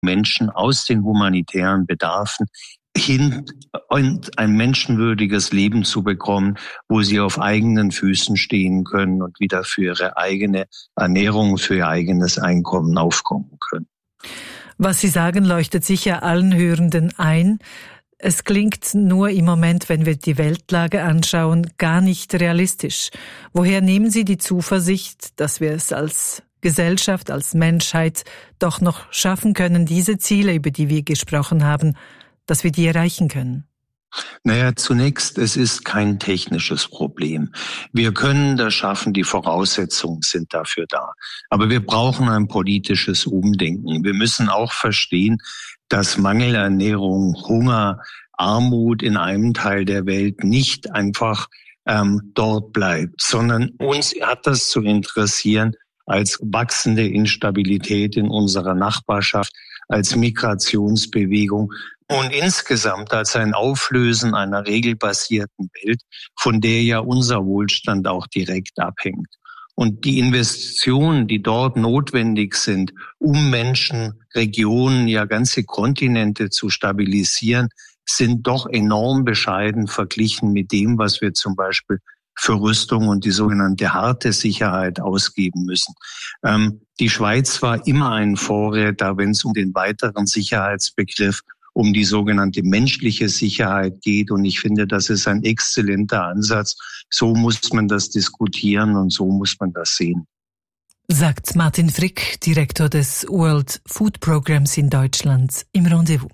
Menschen aus den humanitären Bedarfen hin und ein menschenwürdiges Leben zu bekommen, wo sie auf eigenen Füßen stehen können und wieder für ihre eigene Ernährung, für ihr eigenes Einkommen aufkommen können. Was Sie sagen, leuchtet sicher allen Hörenden ein. Es klingt nur im Moment, wenn wir die Weltlage anschauen, gar nicht realistisch. Woher nehmen Sie die Zuversicht, dass wir es als Gesellschaft, als Menschheit doch noch schaffen können, diese Ziele, über die wir gesprochen haben, dass wir die erreichen können? Naja, zunächst, es ist kein technisches Problem. Wir können das schaffen, die Voraussetzungen sind dafür da. Aber wir brauchen ein politisches Umdenken. Wir müssen auch verstehen, dass Mangelernährung, Hunger, Armut in einem Teil der Welt nicht einfach dort bleibt, sondern uns hat das zu interessieren als wachsende Instabilität in unserer Nachbarschaft, als Migrationsbewegung und insgesamt als ein Auflösen einer regelbasierten Welt, von der ja unser Wohlstand auch direkt abhängt. Und die Investitionen, die dort notwendig sind, um Menschen, Regionen, ja ganze Kontinente zu stabilisieren, sind doch enorm bescheiden verglichen mit dem, was wir zum Beispiel für Rüstung und die sogenannte harte Sicherheit ausgeben müssen. Die Schweiz war immer ein Vorreiter, wenn es um den weiteren Sicherheitsbegriff, um die sogenannte menschliche Sicherheit geht. Und ich finde, das ist ein exzellenter Ansatz. So muss man das diskutieren und so muss man das sehen. Sagt Martin Frick, Direktor des World Food Programs in Deutschland, im Rendezvous.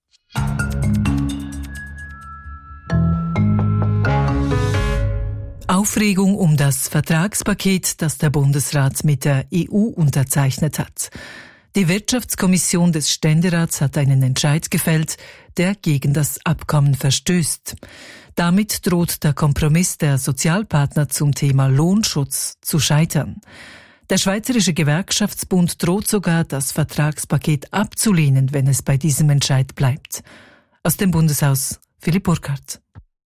Aufregung um das Vertragspaket, das der Bundesrat mit der EU unterzeichnet hat. Die Wirtschaftskommission des Ständerats hat einen Entscheid gefällt, der gegen das Abkommen verstößt. Damit droht der Kompromiss der Sozialpartner zum Thema Lohnschutz zu scheitern. Der Schweizerische Gewerkschaftsbund droht sogar, das Vertragspaket abzulehnen, wenn es bei diesem Entscheid bleibt. Aus dem Bundeshaus Philipp Burkhardt.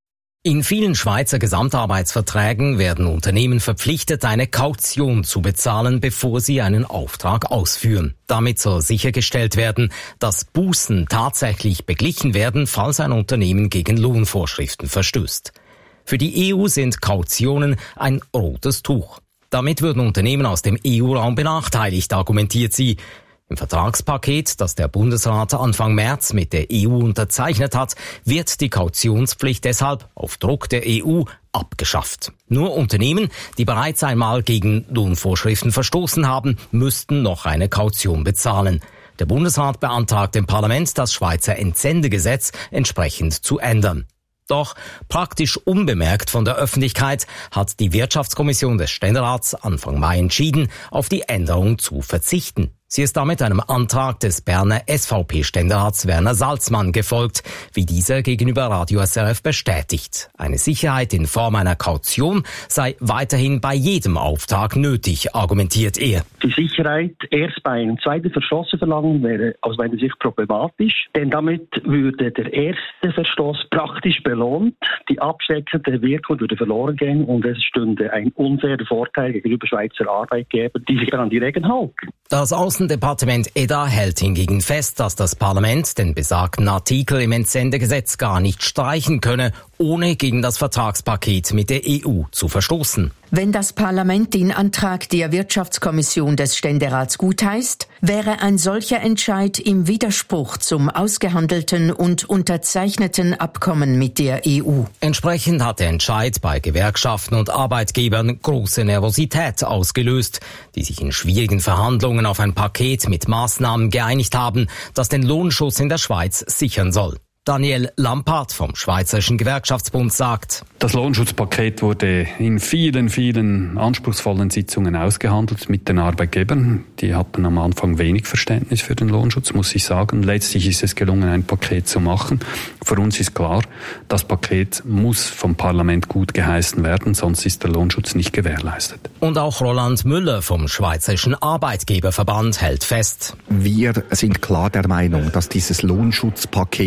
In vielen Schweizer Gesamtarbeitsverträgen werden Unternehmen verpflichtet, eine Kaution zu bezahlen, bevor sie einen Auftrag ausführen. Damit soll sichergestellt werden, dass Bußen tatsächlich beglichen werden, falls ein Unternehmen gegen Lohnvorschriften verstößt. Für die EU sind Kautionen ein rotes Tuch. Damit würden Unternehmen aus dem EU-Raum benachteiligt, argumentiert sie. Im Vertragspaket, das der Bundesrat Anfang März mit der EU unterzeichnet hat, wird die Kautionspflicht deshalb auf Druck der EU abgeschafft. Nur Unternehmen, die bereits einmal gegen Lohnvorschriften verstoßen haben, müssten noch eine Kaution bezahlen. Der Bundesrat beantragt dem Parlament, das Schweizer Entsendegesetz entsprechend zu ändern. Doch praktisch unbemerkt von der Öffentlichkeit hat die Wirtschaftskommission des Ständerats Anfang Mai entschieden, auf die Änderung zu verzichten. Sie ist damit einem Antrag des Berner SVP-Ständerats Werner Salzmann gefolgt, wie dieser gegenüber Radio SRF bestätigt. Eine Sicherheit in Form einer Kaution sei weiterhin bei jedem Auftrag nötig, argumentiert er. Die Sicherheit erst bei einem zweiten Verstoß zu verlangen, wäre aus meiner Sicht problematisch, denn damit würde der erste Verstoß praktisch belohnt, die abschreckende Wirkung würde verloren gehen und es stünde ein unfairer Vorteil gegenüber Schweizer Arbeitgebern, die sich daran die Regeln halten. Das Außendepartement EDA hält hingegen fest, dass das Parlament den besagten Artikel im Entsendegesetz gar nicht streichen könne, ohne gegen das Vertragspaket mit der EU zu verstoßen. Wenn das Parlament den Antrag der Wirtschaftskommission des Ständerats gutheißt, wäre ein solcher Entscheid im Widerspruch zum ausgehandelten und unterzeichneten Abkommen mit der EU. Entsprechend hat der Entscheid bei Gewerkschaften und Arbeitgebern große Nervosität ausgelöst, die sich in schwierigen Verhandlungen auf ein Paket mit Maßnahmen geeinigt haben, das den Lohnschutz in der Schweiz sichern soll. Daniel Lampard vom Schweizerischen Gewerkschaftsbund sagt: Das Lohnschutzpaket wurde in vielen anspruchsvollen Sitzungen ausgehandelt mit den Arbeitgebern. Die hatten am Anfang wenig Verständnis für den Lohnschutz, muss ich sagen. Letztlich ist es gelungen, ein Paket zu machen. Für uns ist klar, das Paket muss vom Parlament gut geheißen werden, sonst ist der Lohnschutz nicht gewährleistet. Und auch Roland Müller vom Schweizerischen Arbeitgeberverband hält fest: Wir sind klar der Meinung, dass dieses Lohnschutzpaket, wo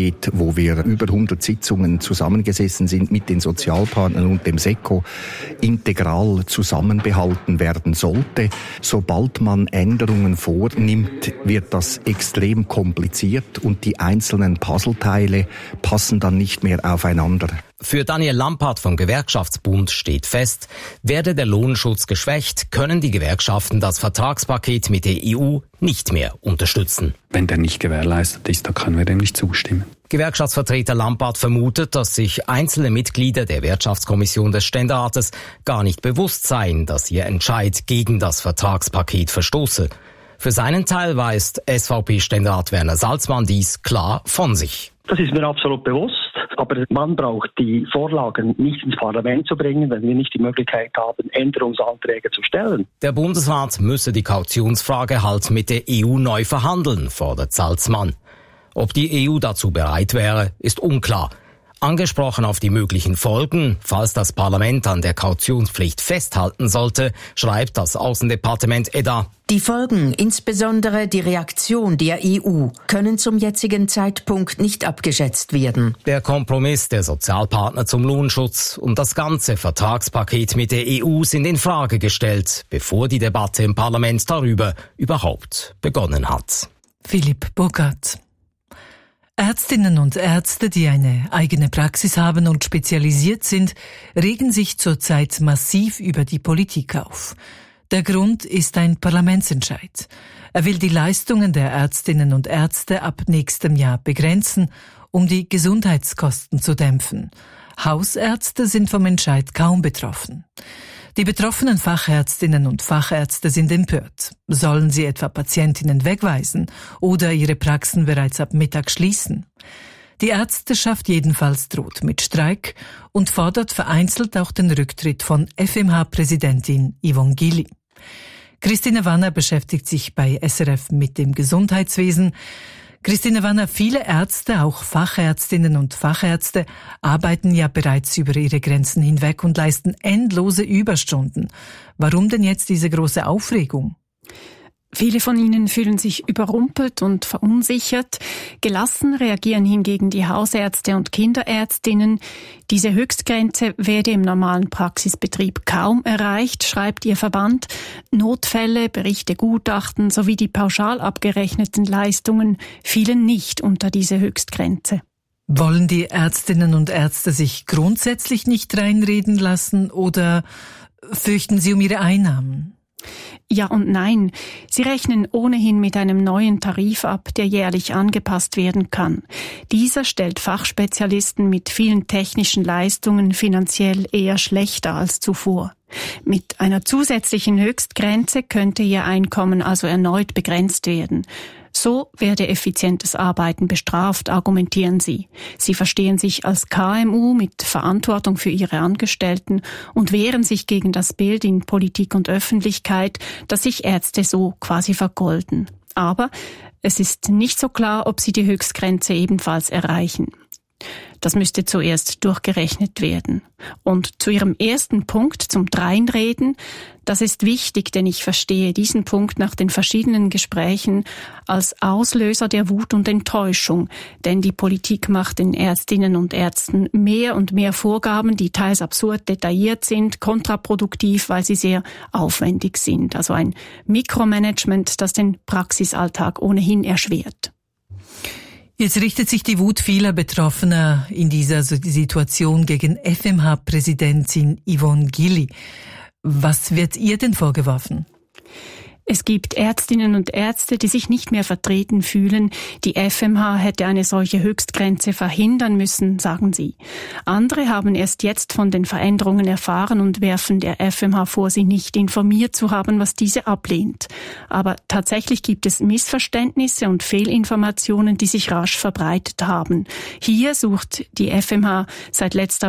wo wir über 100 Sitzungen zusammengesessen sind mit den Sozialpartnern und dem SECO, integral zusammenbehalten werden sollte. Sobald man Änderungen vornimmt, wird das extrem kompliziert und die einzelnen Puzzleteile passen dann nicht mehr aufeinander. Für Daniel Lampard vom Gewerkschaftsbund steht fest, werde der Lohnschutz geschwächt, können die Gewerkschaften das Vertragspaket mit der EU nicht mehr unterstützen. Wenn der nicht gewährleistet ist, dann können wir dem nicht zustimmen. Gewerkschaftsvertreter Lampard vermutet, dass sich einzelne Mitglieder der Wirtschaftskommission des Ständerates gar nicht bewusst seien, dass ihr Entscheid gegen das Vertragspaket verstoße. Für seinen Teil weist SVP-Ständerat Werner Salzmann dies klar von sich. Das ist mir absolut bewusst. Aber man braucht die Vorlagen nicht ins Parlament zu bringen, wenn wir nicht die Möglichkeit haben, Änderungsanträge zu stellen. Der Bundesrat müsse die Kautionsfrage halt mit der EU neu verhandeln, fordert Salzmann. Ob die EU dazu bereit wäre, ist unklar. Angesprochen auf die möglichen Folgen, falls das Parlament an der Kautionspflicht festhalten sollte, schreibt das Außendepartement EDA. Die Folgen, insbesondere die Reaktion der EU, können zum jetzigen Zeitpunkt nicht abgeschätzt werden. Der Kompromiss der Sozialpartner zum Lohnschutz und das ganze Vertragspaket mit der EU sind in Frage gestellt, bevor die Debatte im Parlament darüber überhaupt begonnen hat. Philipp Burkhardt. Ärztinnen und Ärzte, die eine eigene Praxis haben und spezialisiert sind, regen sich zurzeit massiv über die Politik auf. Der Grund ist ein Parlamentsentscheid. Er will die Leistungen der Ärztinnen und Ärzte ab nächstem Jahr begrenzen, um die Gesundheitskosten zu dämpfen. Hausärzte sind vom Entscheid kaum betroffen. Die betroffenen Fachärztinnen und Fachärzte sind empört. Sollen sie etwa Patientinnen wegweisen oder ihre Praxen bereits ab Mittag schließen? Die Ärzteschaft jedenfalls droht mit Streik und fordert vereinzelt auch den Rücktritt von FMH-Präsidentin Yvonne Gilly. Christine Wanner beschäftigt sich bei SRF mit dem Gesundheitswesen. Christine Wanner, viele Ärzte, auch Fachärztinnen und Fachärzte, arbeiten ja bereits über ihre Grenzen hinweg und leisten endlose Überstunden. Warum denn jetzt diese große Aufregung? Viele von ihnen fühlen sich überrumpelt und verunsichert. Gelassen reagieren hingegen die Hausärzte und Kinderärztinnen. Diese Höchstgrenze werde im normalen Praxisbetrieb kaum erreicht, schreibt ihr Verband. Notfälle, Berichte, Gutachten sowie die pauschal abgerechneten Leistungen fielen nicht unter diese Höchstgrenze. Wollen die Ärztinnen und Ärzte sich grundsätzlich nicht reinreden lassen oder fürchten sie um ihre Einnahmen? Ja und nein. Sie rechnen ohnehin mit einem neuen Tarif ab, der jährlich angepasst werden kann. Dieser stellt Fachspezialisten mit vielen technischen Leistungen finanziell eher schlechter als zuvor. Mit einer zusätzlichen Höchstgrenze könnte ihr Einkommen also erneut begrenzt werden. So werde effizientes Arbeiten bestraft, argumentieren sie. Sie verstehen sich als KMU mit Verantwortung für ihre Angestellten und wehren sich gegen das Bild in Politik und Öffentlichkeit, dass sich Ärzte so quasi vergolden. Aber es ist nicht so klar, ob sie die Höchstgrenze ebenfalls erreichen. Das müsste zuerst durchgerechnet werden. Und zu Ihrem ersten Punkt, zum Dreinreden, das ist wichtig, denn ich verstehe diesen Punkt nach den verschiedenen Gesprächen als Auslöser der Wut und Enttäuschung. Denn die Politik macht den Ärztinnen und Ärzten mehr und mehr Vorgaben, die teils absurd detailliert sind, kontraproduktiv, weil sie sehr aufwendig sind. Also ein Mikromanagement, das den Praxisalltag ohnehin erschwert. Jetzt richtet sich die Wut vieler Betroffener in dieser Situation gegen FMH-Präsidentin Yvonne Gilly. Was wird ihr denn vorgeworfen? Es gibt Ärztinnen und Ärzte, die sich nicht mehr vertreten fühlen. Die FMH hätte eine solche Höchstgrenze verhindern müssen, sagen sie. Andere haben erst jetzt von den Veränderungen erfahren und werfen der FMH vor, sie nicht informiert zu haben, was diese ablehnt. Aber tatsächlich gibt es Missverständnisse und Fehlinformationen, die sich rasch verbreitet haben. Hier sucht die FMH seit letzter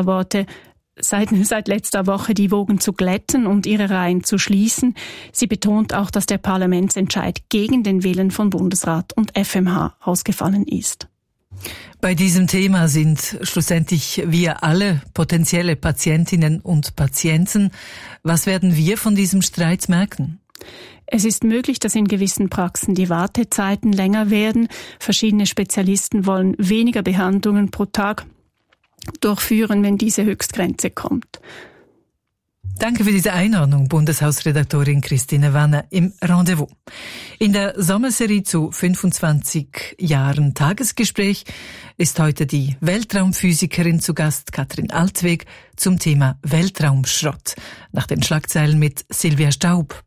Woche die Wogen zu glätten und ihre Reihen zu schließen. Sie betont auch, dass der Parlamentsentscheid gegen den Willen von Bundesrat und FMH ausgefallen ist. Bei diesem Thema sind schlussendlich wir alle potenzielle Patientinnen und Patienten. Was werden wir von diesem Streit merken? Es ist möglich, dass in gewissen Praxen die Wartezeiten länger werden. Verschiedene Spezialisten wollen weniger Behandlungen pro Tag durchführen, wenn diese Höchstgrenze kommt. Danke für diese Einordnung, Bundeshausredaktorin Christine Wanner im Rendezvous. In der Sommerserie zu 25 Jahren Tagesgespräch ist heute die Weltraumphysikerin zu Gast, Katrin Altweg, zum Thema Weltraumschrott. Nach den Schlagzeilen mit Silvia Staub.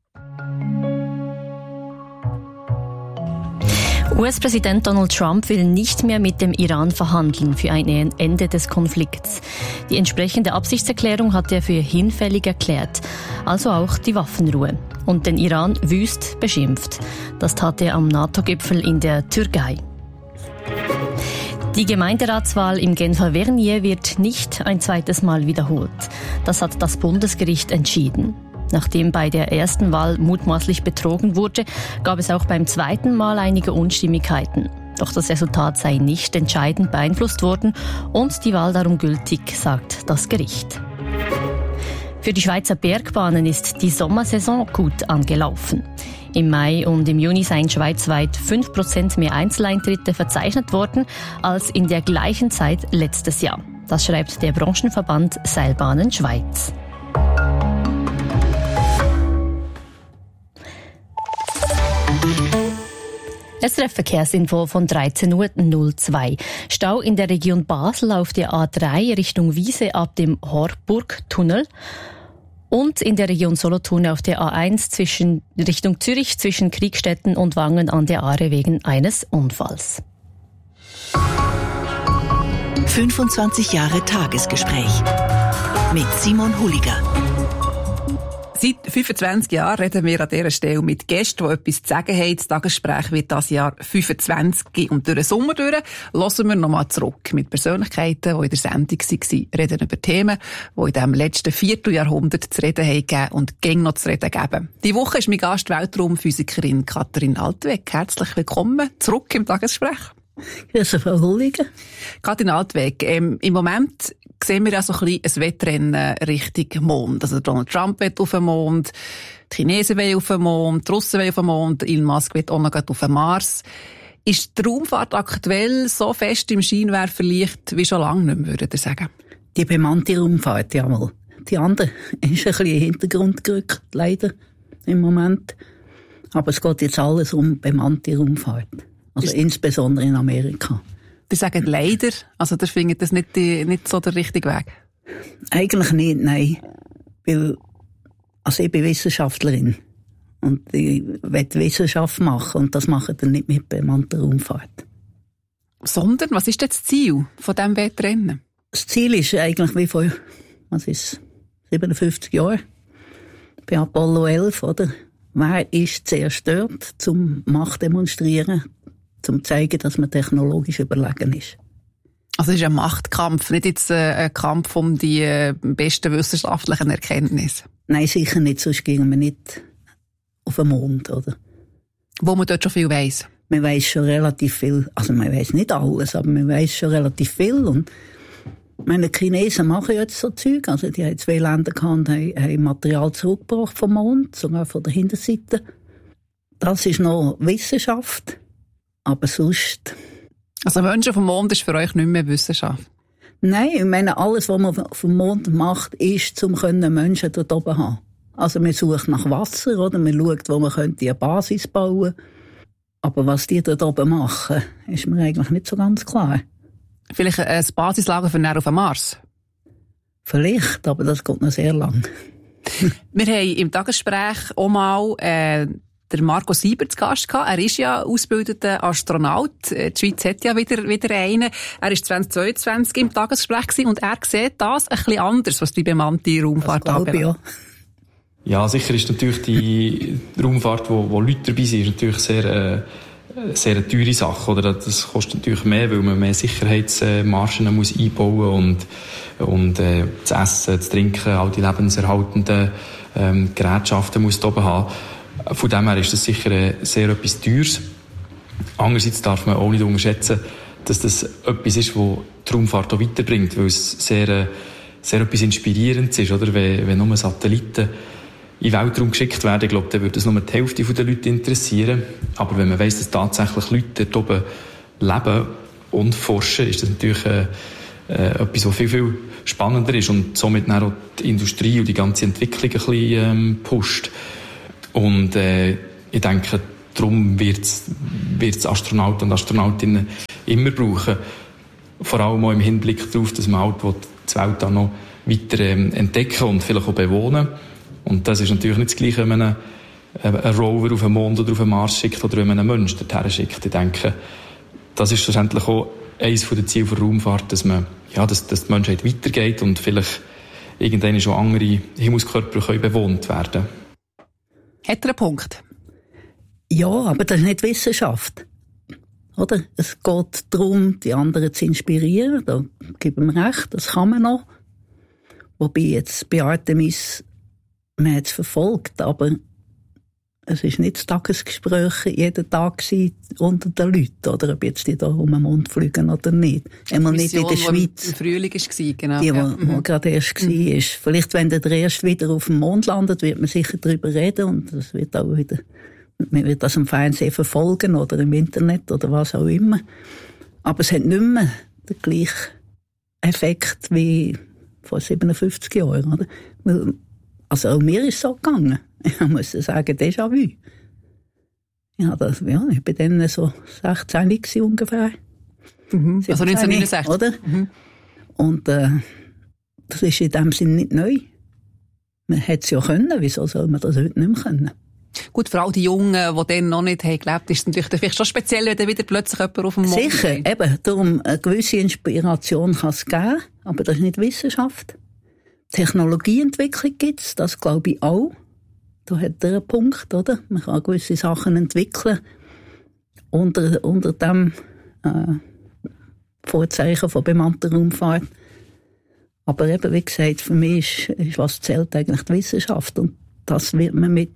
US-Präsident Donald Trump will nicht mehr mit dem Iran verhandeln für ein Ende des Konflikts. Die entsprechende Absichtserklärung hat er für hinfällig erklärt, also auch die Waffenruhe. Und den Iran wüst beschimpft. Das tat er am NATO-Gipfel in der Türkei. Die Gemeinderatswahl im Genfer Vernier wird nicht ein zweites Mal wiederholt. Das hat das Bundesgericht entschieden. Nachdem bei der ersten Wahl mutmaßlich betrogen wurde, gab es auch beim zweiten Mal einige Unstimmigkeiten. Doch das Resultat sei nicht entscheidend beeinflusst worden und die Wahl darum gültig, sagt das Gericht. Für die Schweizer Bergbahnen ist die Sommersaison gut angelaufen. Im Mai und im Juni seien schweizweit 5% mehr Einzeleintritte verzeichnet worden als in der gleichen Zeit letztes Jahr. Das schreibt der Branchenverband Seilbahnen Schweiz. SRF Verkehrsinfo von 13.02 Uhr. Stau in der Region Basel auf der A3 Richtung Wiese ab dem Horburgtunnel und in der Region Solothurn auf der A1 Richtung Zürich zwischen Kriegstetten und Wangen an der Aare wegen eines Unfalls. 25 Jahre Tagesgespräch mit Simon Huliger. Seit 25 Jahren reden wir an dieser Stelle mit Gästen, die etwas zu sagen haben. Das Tagesgespräch wird das Jahr 25 und durch den Sommer durch. Hören wir nochmal zurück mit Persönlichkeiten, die in der Sendung waren, reden über Themen, die in diesem letzten Vierteljahrhundert zu reden haben gegeben und gäng noch zu reden geben. Diese Woche ist mein Gast Weltraumphysikerin Katrin Altweg. Herzlich willkommen zurück im Tagesgespräch. Grüße, Frau Huliger. Katrin Altweg, im Moment sehen wir ja so ein bisschen ein Wettrennen Richtung Mond. Also Donald Trump will auf den Mond, die Chinesen wollen auf den Mond, die Russen wollen auf den Mond, Elon Musk will auch noch auf den Mars. Ist die Raumfahrt aktuell so fest im Scheinwerferlicht wie schon lange nicht mehr, würde ich sagen? Die bemannte Raumfahrt, jawohl. Die andere ist ein bisschen in den Hintergrund gerückt, leider, im Moment. Aber es geht jetzt alles um bemannte Raumfahrt. Also insbesondere in Amerika. Die sagen leider, also das findet das nicht so der richtige Weg? Eigentlich nicht, nein. Weil, also ich bin Wissenschaftlerin. Und ich will Wissenschaft machen. Und das mache ich dann nicht mit bemannter Raumfahrt. Sondern, was ist denn das Ziel von diesem Wettrennen? Das Ziel ist eigentlich wie vor, 57 Jahren, bei Apollo 11, oder? Wer ist zuerst dort, zum Macht demonstrieren, zum zeigen, dass man technologisch überlegen ist. Also es ist ein Machtkampf, nicht jetzt ein Kampf um die besten wissenschaftlichen Erkenntnisse? Nein, sicher nicht, sonst gingen wir nicht auf den Mond, oder? Wo man dort schon viel weiss? Man weiss schon relativ viel, also man weiss nicht alles, aber man weiss schon relativ viel. Und meine Chinesen machen jetzt so Zeug, also die haben 2 Länder gehabt und haben Material zurückgebracht vom Mond, sogar von der Hinterseite. Das ist noch Wissenschaft. Aber sonst... Also Menschen vom Mond ist für euch nicht mehr Wissenschaft? Nein, ich meine, alles, was man vom Mond macht, ist, um Menschen dort oben zu haben. Also man sucht nach Wasser, oder? Man schaut, wo man könnte eine Basis bauen. Aber was die dort oben machen, ist mir eigentlich nicht so ganz klar. Vielleicht ein Basislager für näher auf dem Mars? Vielleicht, aber das geht noch sehr lang. Wir haben im Tagesgespräch auch mal der Marco Sieber zu Gast gehabt. Er ist ja ausgebildeter Astronaut. Die Schweiz hat ja wieder einen. Er war 2022 im Tagesgespräch gewesen und er sieht das ein bisschen anders, was die bemannte Raumfahrt anbelangt. Ja, sicher ist natürlich die Raumfahrt, wo Leute dabei sind, ist natürlich sehr eine teure Sache. Oder? Das kostet natürlich mehr, weil man mehr Sicherheitsmargen muss einbauen und das Essen, das Trinken, all die lebenserhaltenden Gerätschaften muss oben haben. Von dem her ist das sicher sehr etwas Teures. Andererseits darf man auch nicht unterschätzen, dass das etwas ist, was die Raumfahrt auch weiterbringt, weil es sehr etwas Inspirierendes ist, oder? Wenn nur Satelliten in den Weltraum geschickt werden. Ich glaube, dann würde es nur die Hälfte der Leute interessieren. Aber wenn man weiss, dass tatsächlich Leute dort oben leben und forschen, ist das natürlich etwas, was viel, viel spannender ist und somit dann auch die Industrie und die ganze Entwicklung ein bisschen pusht. Und ich denke, darum wird es Astronauten und Astronautinnen immer brauchen. Vor allem auch im Hinblick darauf, dass man halt die Welt auch noch weiter entdecken und vielleicht auch bewohnen. Und das ist natürlich nicht das Gleiche, wenn man einen Rover auf den Mond oder auf den Mars schickt oder wenn man einen Menschen dorthin schickt. Ich denke, das ist schlussendlich auch eines der Ziele der Raumfahrt, dass die Menschheit weitergeht und vielleicht irgendwann schon andere Himmelskörper können bewohnt werden. Hat er einen Punkt? Ja, aber das ist nicht Wissenschaft. Oder? Es geht darum, die anderen zu inspirieren. Da geben wir recht, das kann man noch. Wobei jetzt bei Artemis, man hat es verfolgt, aber es war nicht das Tagesgespräch jeden Tag unter den Leuten, oder ob jetzt die da um den Mond fliegen oder nicht. Einmal nicht in der Schweiz. Im Frühling war, genau. Die gerade erst war. Vielleicht, wenn der erst wieder auf dem Mond landet, wird man sicher darüber reden und das wird auch wieder, man wird das im Fernsehen verfolgen oder im Internet oder was auch immer. Aber es hat nicht mehr den gleichen Effekt wie vor 57 Jahren, oder? Also auch mir ist es so gegangen. Ich muss sagen, Déjà-vu. Ich bin dann so 16 ungefähr. Mhm. Also 1969. Oder? Mhm. Und das ist in dem Sinn nicht neu. Man hätte es ja können, wieso soll man das heute nicht mehr können? Gut, vor allem die Jungen, die dann noch nicht gelebt haben, ist es natürlich vielleicht schon speziell, wenn dann wieder plötzlich jemand auf dem Mond ist. Sicher, eben, darum eine gewisse Inspiration kann es geben, aber das ist nicht Wissenschaft. Technologieentwicklung gibt es, das glaube ich auch. Da hat er einen Punkt, oder? Man kann gewisse Sachen entwickeln unter dem Vorzeichen von bemannter Raumfahrt. Aber eben, wie gesagt, für mich ist was zählt eigentlich die Wissenschaft. Und das wird man mit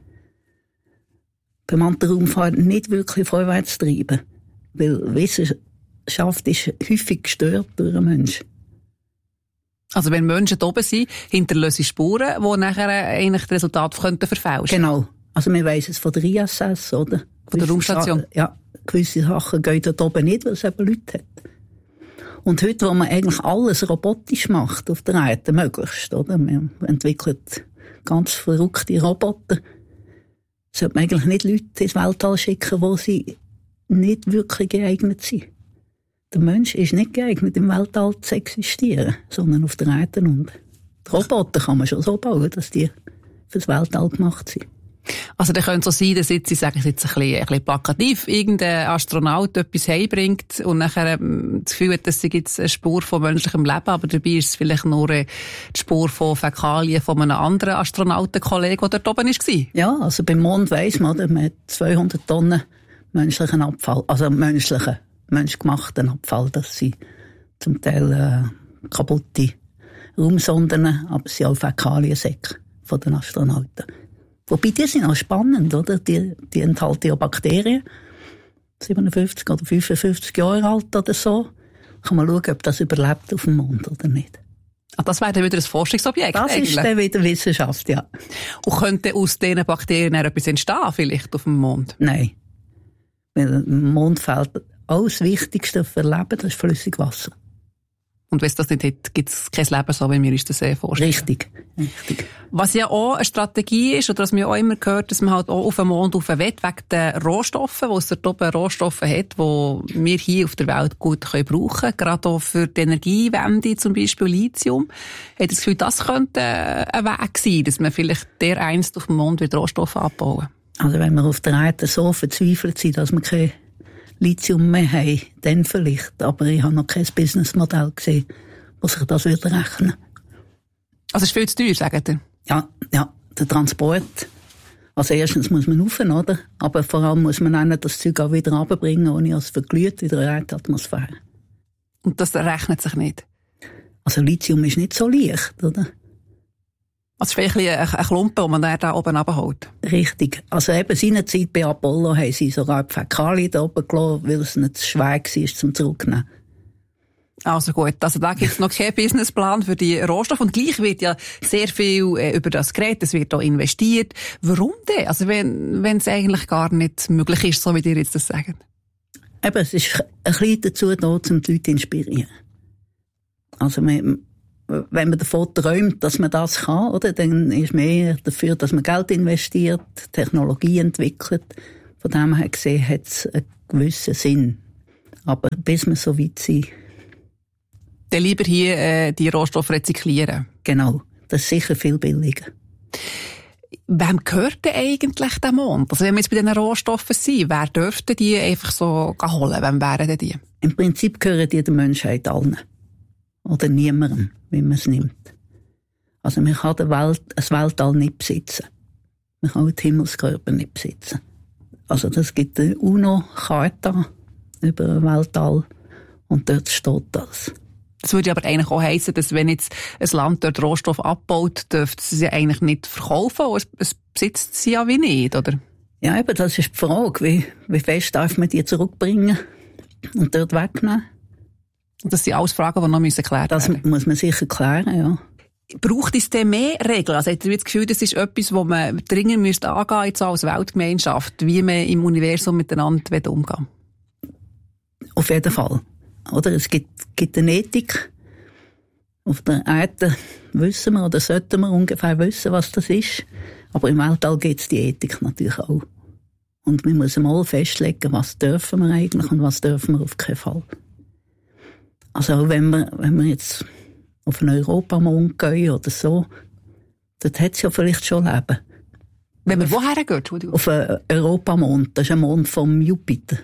bemannter Raumfahrt nicht wirklich vorwärts treiben. Weil Wissenschaft ist häufig gestört durch einen Menschen. Also wenn Menschen da oben sind, hinterlassen Spuren, die nachher eigentlich das Resultat verfälschen. Genau. Also wir weiss es von der ISS, oder? Von der Raumstation. Ja, gewisse Sachen gehen dort oben nicht, weil es eben Leute hat. Und heute, wo man eigentlich alles robotisch macht auf der Erde, möglichst, oder? Man entwickelt ganz verrückte Roboter. Sollte man eigentlich nicht Leute ins Weltall schicken, wo sie nicht wirklich geeignet sind. Der Mensch ist nicht geeignet, im Weltall zu existieren, sondern auf der Erde. Und die Roboter kann man schon so bauen, dass die fürs Weltall gemacht sind. Also dann könnte es so sein, dass jetzt, ich sage es jetzt ein bisschen plakativ, irgendein Astronaut etwas heimbringt und nachher das Gefühl hat, dass es jetzt eine Spur von menschlichem Leben, aber dabei ist es vielleicht nur die Spur von Fäkalien von einem anderen Astronautenkollegen, der dort oben war. Ja, also beim Mond weiss man, man hat 200 Tonnen menschlichen Abfall, also menschgemachten Abfall, das sind zum Teil kaputte Raumsonden, aber es sind auch Fäkaliensäcke von den Astronauten. Wobei, die sind auch spannend, oder? Die enthalten ja Bakterien. 57 oder 55 Jahre alt oder so. Kann man schauen, ob das überlebt auf dem Mond oder nicht. Ach, das wäre dann wieder ein Forschungsobjekt. Das eigentlich ist dann wieder Wissenschaft, ja. Und könnte aus diesen Bakterien etwas entstehen, vielleicht auf dem Mond? Nein. Weil im Mond fehlt auch das Wichtigste für Leben, das ist Flüssigwasser. Und wenn es das nicht hat, gibt es kein Leben, so wie wir uns das vorstellen. Richtig. Was ja auch eine Strategie ist, oder was man auch immer gehört, dass man halt auch auf dem Mond rauf will, wegen den Rohstoffen, wo es dort oben Rohstoffe hat, die wir hier auf der Welt gut brauchen können. Gerade auch für die Energiewende, zum Beispiel Lithium. Hat das Gefühl, das könnte ein Weg sein, dass man vielleicht dereinst auf dem Mond wieder Rohstoffe abbauen? Also wenn wir auf der Erde so verzweifelt sind, dass wir kein Lithium mehr haben, dann vielleicht. Aber ich habe noch kein Businessmodell gesehen, wo sich das würde rechnen. Also es ist viel zu teuer, sagt ihr? Ja, der Transport. Also erstens muss man rauf, oder? Aber vor allem muss man auch das Zeug auch wieder runterbringen, ohne dass es verglüht in der Erdatmosphäre. Und das rechnet sich nicht? Also Lithium ist nicht so leicht, oder? Also es ist vielleicht ein Klumpen, den man dann da oben runterholt. Richtig. Also eben seinerzeit bei Apollo haben sie sogar die Fäkalien da oben gelassen, weil es nicht schwer war zum Zurücknehmen. Also gut, also da gibt es noch keinen Businessplan für die Rohstoffe und gleich wird ja sehr viel über das geredet, es wird auch investiert. Warum denn? Also wenn es eigentlich gar nicht möglich ist, so wie ihr jetzt das sagt. Eben, es ist ein bisschen dazu da, um die Leute zu inspirieren. Also wenn man davon träumt, dass man das kann, oder, dann ist man eher dafür, dass man Geld investiert, Technologie entwickelt. Von dem her gesehen hat es einen gewissen Sinn. Aber bis wir so weit sind, dann lieber hier die Rohstoffe rezyklieren. Genau, das ist sicher viel billiger. Wem gehört denn eigentlich der Mond? Also wenn wir jetzt bei diesen Rohstoffen sind, wer dürfte die einfach so holen? Wem wären denn die? Im Prinzip gehören die der Menschheit allen. Oder niemandem, wie man es nimmt. Also man kann das Weltall nicht besitzen. Man kann auch die Himmelskörper nicht besitzen. Also das gibt eine UNO-Charta über ein Weltall und dort steht das. Das würde aber eigentlich auch heissen, dass wenn jetzt ein Land dort Rohstoff abbaut, dürfte es sie eigentlich nicht verkaufen, oder es besitzt sie ja wie nicht, oder? Ja, eben, das ist die Frage, wie fest darf man die zurückbringen und dort wegnehmen? Das sind alles Fragen, die noch geklärt werden. Das muss man sicher klären, ja. Braucht es denn mehr Regeln? Also habt ihr das Gefühl, das ist etwas, wo man dringend müsste angehen jetzt als Weltgemeinschaft, wie man im Universum miteinander umgehen? Auf jeden Fall. Oder es gibt eine Ethik. Auf der Erde wissen wir oder sollten wir ungefähr wissen, was das ist. Aber im Weltall gibt es die Ethik natürlich auch. Und wir müssen mal festlegen, was dürfen wir eigentlich und was dürfen wir auf keinen Fall. Also wenn wir jetzt auf einen Europamond gehen oder so, dort hat es ja vielleicht schon Leben. Wenn wir woher gehen? Auf einen Europamond, das ist ein Mond vom Jupiter.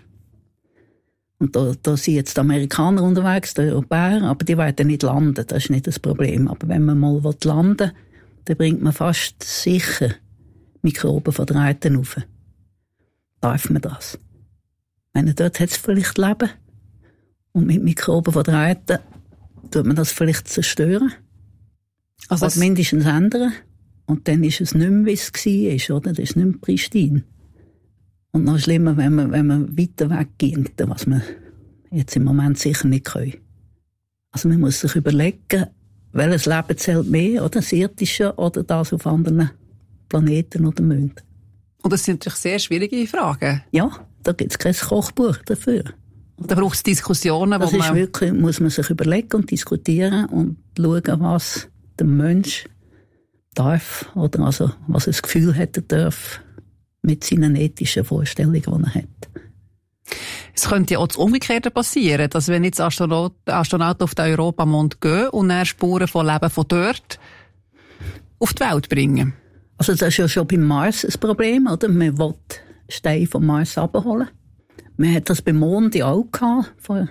Und da sind jetzt die Amerikaner unterwegs, die Europäer, aber die werden nicht landen, das ist nicht das Problem. Aber wenn man mal landen will, dann bringt man fast sicher Mikroben von der Erde rauf. Darf man das? Wenn dort hat es vielleicht Leben. Und mit Mikroben von der Erde tut man das vielleicht zerstören. Also oder mindestens ändern. Und dann ist es nicht mehr, wie es war, oder? Das ist nicht mehr pristin. Und noch schlimmer, wenn man weiter weggehen, was wir jetzt im Moment sicher nicht können. Also man muss sich überlegen, welches Leben zählt mehr, oder das irdische oder das auf anderen Planeten oder Monden. Und das sind natürlich sehr schwierige Fragen. Ja, da gibt es kein Kochbuch dafür. Da braucht es Diskussionen, das ist wirklich, muss man sich überlegen und diskutieren und schauen, was der Mensch darf, oder also was er das Gefühl hat, er darf, mit seinen ethischen Vorstellungen, die er hat. Es könnte ja auch das Umgekehrte passieren, dass wenn jetzt Astronauten auf den Europamond gehen und dann Spuren von Leben von dort auf die Welt bringen. Also das ist ja schon beim Mars ein Problem, oder? Man will Steine vom Mars abholen. Man hat das beim Mond ja auch gehabt, vor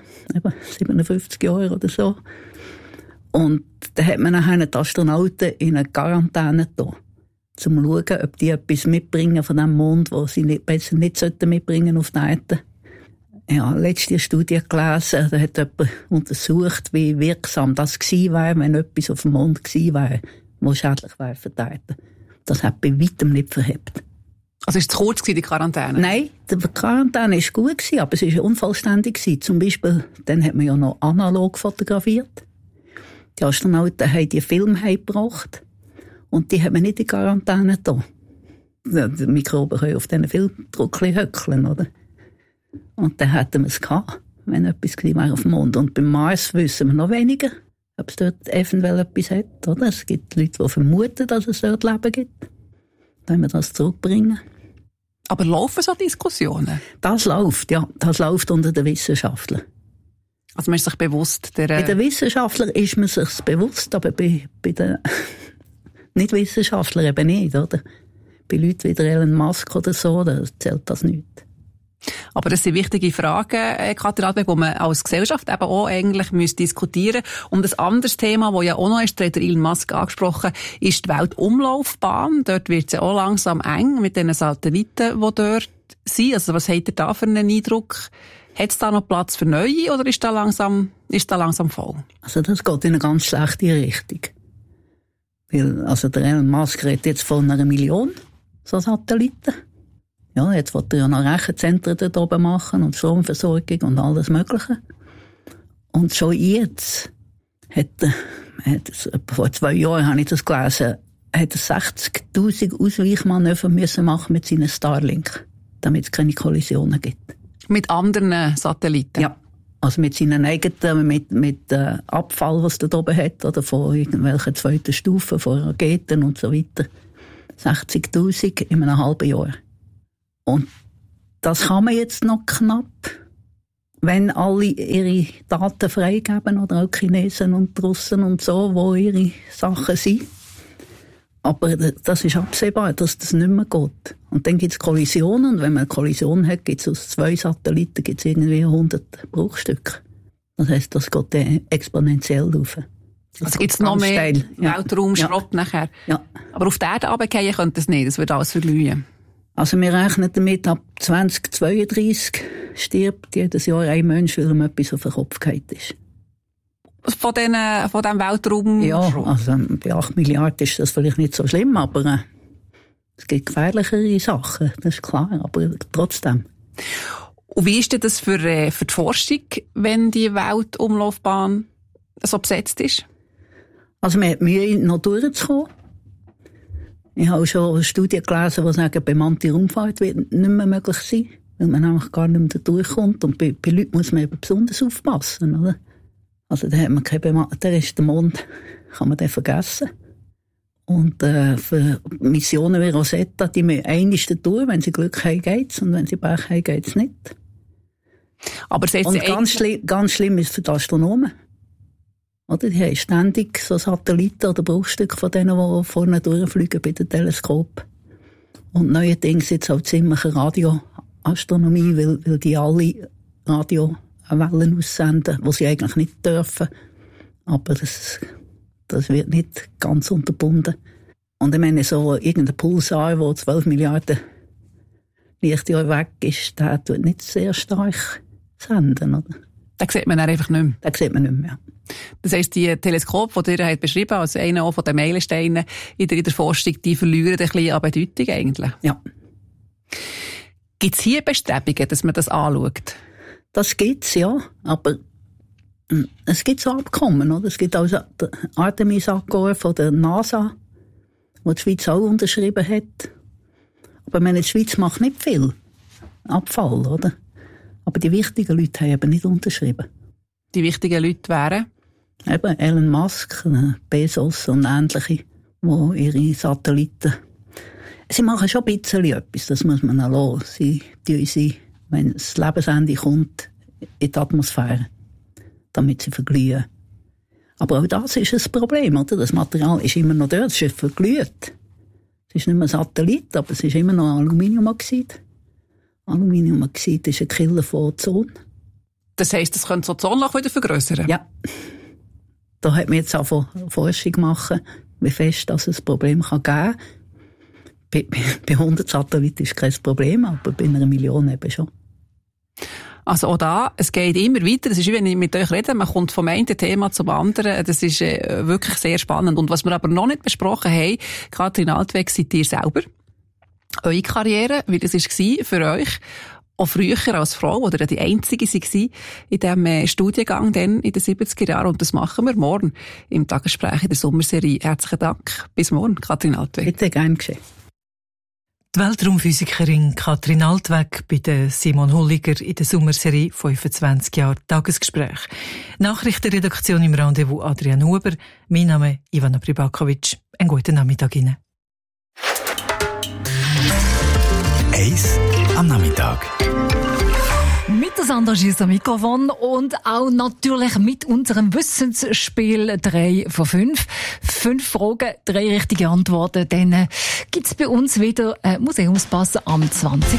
57 Jahren oder so. Und da hat man nachher die Astronauten in eine Quarantäne getan, zum zu schauen, ob die etwas mitbringen von dem Mond, was sie besser nicht mitbringen auf die Erde. Ja, letzte Studie gelesen, da hat jemand untersucht, wie wirksam das gewesen wäre, wenn etwas auf dem Mond gewesen wäre, was schädlich wäre für die Erde. Das hat bei weitem nicht verhebt. Also ist es zu kurz die Quarantäne? Nein, die Quarantäne war gut gewesen, aber es war unvollständig gewesen. Zum Beispiel, dann hat man ja noch analog fotografiert. Die Astronauten haben die Filme heimgebracht und die hat man nicht in Quarantäne getan. Die Mikroben können auf diesen Filmdruckchen höckeln, oder? Und dann hätten wir es gehabt, wenn etwas gewesen wäre auf dem Mond. Und beim Mars wissen wir noch weniger, ob es dort eventuell etwas hat, oder? Es gibt Leute, die vermuten, dass es dort Leben gibt. Wenn wir das zurückbringen. Aber laufen so Diskussionen? Das läuft, ja. Das läuft unter den Wissenschaftlern. Also man ist sich bewusst Bei den Wissenschaftlern ist man sich bewusst, aber bei den Nicht-Wissenschaftlern eben nicht, oder? Bei Leuten wie der Elon Musk oder so, da zählt das nicht. Aber das sind wichtige Fragen, Katrin Albeg, die man als Gesellschaft eben auch eigentlich diskutieren müsste. Und ein anderes Thema, das ja auch noch ist, der Elon Musk angesprochen, ist die Weltumlaufbahn. Dort wird es ja auch langsam eng mit den Satelliten, die dort sind. Also was habt ihr da für einen Eindruck? Hat es da noch Platz für neue oder ist da langsam voll? Also das geht in eine ganz schlechte Richtung. Weil, also der Elon Musk redet jetzt von 1 Million so Satelliten. Ja, jetzt will er ja noch Rechenzentren dort oben machen und Stromversorgung und alles Mögliche. Und schon jetzt vor 2 Jahren habe ich das gelesen, hat er 60'000 Ausweichmanöver müssen machen mit seinen Starlink, damit es keine Kollisionen gibt. Mit anderen Satelliten? Ja. Also mit seinen eigenen, mit Abfall, was er da oben hat, oder von irgendwelchen 2. Stufen, von Raketen und so weiter. 60'000 in einem halben Jahr. Und das kann man jetzt noch knapp, wenn alle ihre Daten freigeben, oder auch Chinesen und Russen und so, wo ihre Sachen sind. Aber das ist absehbar, dass das nicht mehr geht. Und dann gibt es Kollisionen, und wenn man eine Kollision hat, gibt es aus 2 Satelliten gibt's irgendwie 100 Bruchstücke. Das heisst, das geht dann exponentiell rauf. Also gibt es noch mehr Weltraumschrott nachher? Ja. Aber auf die Erde runterfallen könnte es nicht, das würde alles verglühen. Also wir rechnen damit, ab 2032 stirbt jedes Jahr ein Mensch, weil ihm etwas auf den Kopf gefallen ist. Von diesem Weltraum? Ja, also bei 8 Milliarden ist das vielleicht nicht so schlimm, aber es gibt gefährlichere Sachen, das ist klar, aber trotzdem. Und wie ist denn das für die Forschung, wenn die Weltumlaufbahn so besetzt ist? Also man hat Mühe, noch durchzukommen. Ich habe schon Studien gelesen, die sagen, bemannte Raumfahrt wird nicht mehr möglich sein, weil man einfach gar nicht mehr durchkommt. Und bei Leuten muss man eben besonders aufpassen, oder? Also da hat man der ist der Mond, kann man den vergessen. Und für Missionen wie Rosetta, die müssen einmal durch, wenn sie Glück haben, geht's, und wenn sie Pech haben, geht's nicht. Aber und ganz schlimm ist für die Astronomen. Oder? Die haben ständig so Satelliten oder Bruchstücke von denen, die vorne durchfliegen bei den Teleskopen. Und neuerdings jetzt auch ziemlich Radioastronomie, weil die alle Radiowellen aussenden, die sie eigentlich nicht dürfen. Aber das wird nicht ganz unterbunden. Und ich meine, so irgendein Pulsar, der 12 Milliarden Lichtjahre weg ist, der tut nicht sehr stark senden, oder? Den sieht man dann einfach nicht mehr. Den sieht man nicht mehr, ja. Das heisst, die Teleskope, die ihr beschrieben habt, also einer auch von den Meilensteinen in der Forschung, die verlieren ein bisschen an Bedeutung eigentlich. Ja. Gibt es hier Bestrebungen, dass man das anschaut? Das gibt's, ja. Aber es gibt so Abkommen, oder? Es gibt also den Artemis-Accord von der NASA, wo die Schweiz auch unterschrieben hat. Aber die Schweiz macht nicht viel Abfall, oder? Aber die wichtigen Leute haben eben nicht unterschrieben. Die wichtigen Leute wären? Eben Elon Musk, Bezos und ähnliche, die ihre Satelliten... Sie machen schon ein bisschen etwas, das muss man auch lassen. Sie, wenn das Lebensende kommt, in die Atmosphäre, damit sie verglühen. Aber auch das ist ein Problem, oder? Das Material ist immer noch dort, es ist verglüht. Es ist nicht mehr Satellit, aber es ist immer noch Aluminiumoxid. Aluminiumoxid ist ein Killer von Ozon. Das heisst, das könnte das Ozonloch wieder vergrössern? Ja. Da hat man jetzt auch Forschung machen, wie fest das ein Problem kann geben. Bei 100 Satelliten ist kein Problem, aber bei 1 Million eben schon. Also auch da, es geht immer weiter. Das ist wie wenn ich mit euch rede, man kommt vom einen Thema zum anderen. Das ist wirklich sehr spannend. Und was wir aber noch nicht besprochen haben, Kathrin Altweg, seid ihr selber. Eure Karriere, wie das war für euch, auch früher als Frau, oder die einzige war in diesem Studiengang dann in den 70er Jahren. Und das machen wir morgen im Tagesgespräch in der Sommerserie. Herzlichen Dank. Bis morgen, Kathrin Altweg. Bitte, gern geschehen. Die Weltraumphysikerin Kathrin Altweg bei der Simon Hulliger in der Sommerserie 25 Jahre Tagesgespräch. Nachrichtenredaktion im Rendezvous Adrian Huber. Mein Name Ivana Pribakovic. Einen guten Nachmittag Ihnen. Eis am Nachmittag. Mit das engagierten Mikrofon und auch natürlich mit unserem Wissensspiel 3 von 5. 5 Fragen, 3 richtige Antworten. Dann gibt's bei uns wieder Museumspass am 20.